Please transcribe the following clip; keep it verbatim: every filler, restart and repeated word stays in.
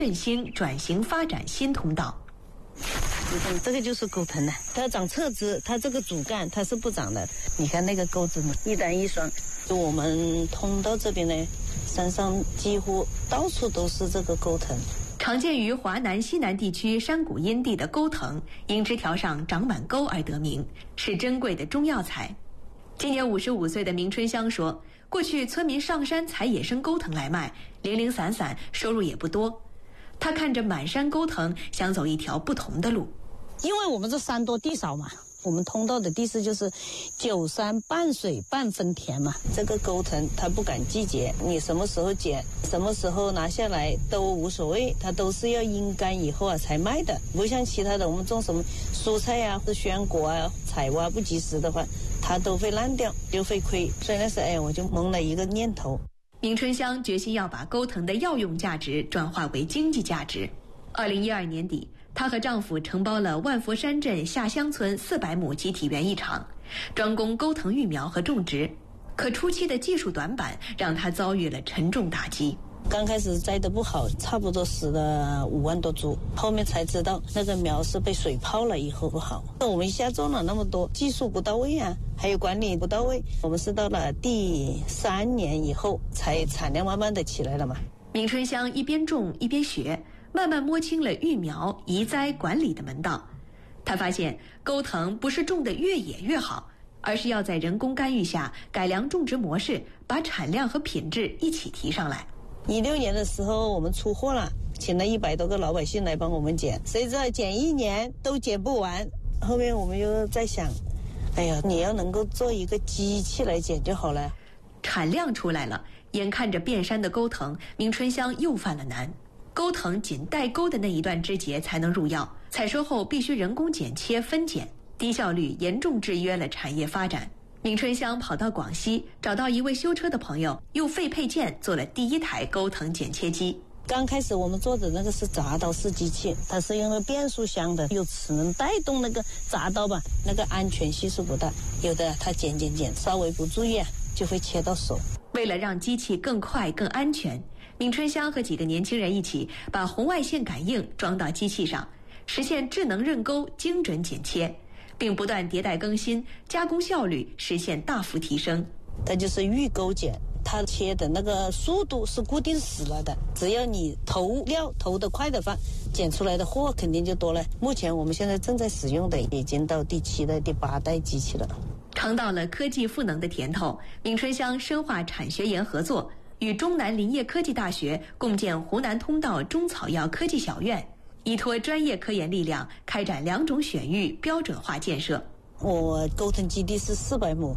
振兴转型发展新通道。 你看这个就是钩藤了，它长侧枝，它这个主干它是不长的。你看那个钩子呢，一单一双。就我们通道这边呢，山上几乎到处都是这个钩藤。 常见于华南西南地区山谷阴地的钩藤，因枝条上长满钩而得名，是珍贵的中药材。今年五十五岁的明春香说，过去村民上山采野生钩藤来卖，零零散散，收入也不多。他看着满山钩藤，想走一条不同的路。 因为我们这山多地少嘛，我们通道的地势就是九山半水半分田嘛。这个钩藤它不赶季节，你什么时候剪，什么时候拿下来都无所谓，它都是要阴干以后啊才卖的。不像其他的，我们种什么蔬菜啊或者鲜果啊，采挖不及时的话，它都会烂掉，就会亏。所以那时候哎，我就萌了一个念头。 明春香决心要把钩藤的药用价值转化为经济价值。二零一二年底，她和丈夫承包了万佛山镇下乡村四百亩集体园艺场，专攻钩藤育苗和种植。可初期的技术短板让她遭遇了沉重打击。 刚开始栽得不好，差不多死了五万多株，后面才知道那个苗是被水泡了以后不好。我们一下种了那么多，技术不到位啊，还有管理不到位。我们是到了第三年以后，才产量慢慢的起来了嘛。 明春香一边种一边学，慢慢摸清了育苗、移栽、管理的门道。她发现钩藤不是种得越野越好，而是要在人工干预下改良种植模式，把产量和品质一起提上来。 一六年的时候我们出货了，请了一百多个老百姓来帮我们剪，谁知道剪一年都剪不完。后面我们又在想，哎呀，你要能够做一个机器来剪就好了。 产量出来了，眼看着遍山的钩藤，明春香又犯了难。钩藤仅带钩的那一段枝节才能入药，采收后必须人工剪切分拣，低效率严重制约了产业发展。明春香跑到广西，找到一位修车的朋友，用废配件做了第一台钩藤剪切机。 刚开始我们做的那个是铡刀式机器，它是用了变速箱的，有齿能带动那个铡刀吧，那个安全系数不大，有的它剪剪剪稍微不注意啊，就会切到手。 为了让机器更快更安全，明春香和几个年轻人一起把红外线感应装到机器上，实现智能刃钩精准剪切，并不断迭代更新，加工效率实现大幅提升。 它就是预钩剪，它切的那个速度是固定死了的，只要你投料投得快的话，剪出来的货肯定就多了。目前我们现在正在使用的已经到第七代第八代机器了。 尝到了科技赋能的甜头，明春香深化产学研合作，与中南林业科技大学共建湖南通道中草药科技小院，依托专业科研力量开展两种选育标准化建设。 我钩藤基地是四百亩，